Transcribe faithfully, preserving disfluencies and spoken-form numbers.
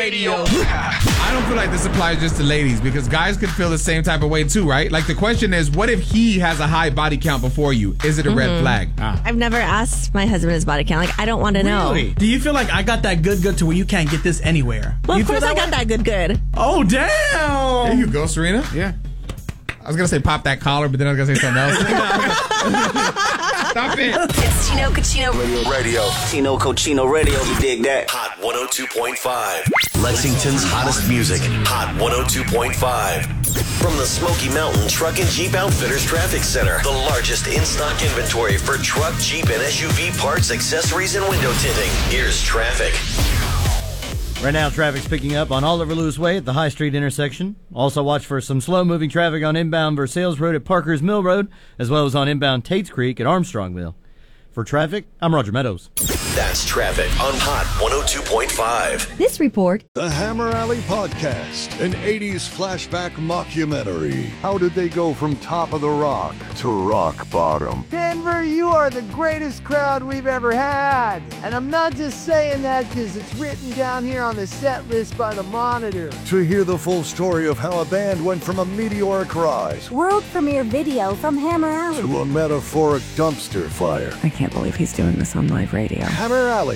Radio. I don't feel like this applies just to ladies because guys could feel the same type of way too, right? Like the question is, what if he has a high body count before you? Is it a mm-hmm. red flag? Ah. I've never asked my husband his body count. Like, I don't want to really? know. Do you feel like I got that good good to where you can't get this anywhere? Well, you of course I got way? that good good. Oh, damn. There you go, Serena. Yeah. I was going to say pop that collar, but then I was going to say something else. Stop it. It's Tino Cochino Radio. Radio. Tino Cochino Radio. You dig that? Hot one oh two point five. Lexington's hottest music. Hot one oh two point five. From the Smoky Mountain Truck and Jeep Outfitters Traffic Center. The largest in-stock inventory for truck, Jeep, and S U V parts, accessories, and window tinting. Here's traffic. Right now, traffic's picking up on Oliver Lewis Way at the High Street intersection. Also watch for some slow-moving traffic on inbound Versailles Road at Parker's Mill Road, as well as on inbound Tates Creek at Armstrongville. For traffic, I'm Roger Meadows. That's traffic on Hot one oh two point five. This report. The Hammer Alley Podcast, an eighties flashback mockumentary. How did they go from top of the rock to rock bottom? Denver, you are the greatest crowd we've ever had. And I'm not just saying that because it's written down here on the set list by the Monitor. To hear the full story of how a band went from a meteoric rise, world premiere video from Hammer Alley, to a metaphoric dumpster fire. I can't believe he's doing this on live radio. Hammer Alley.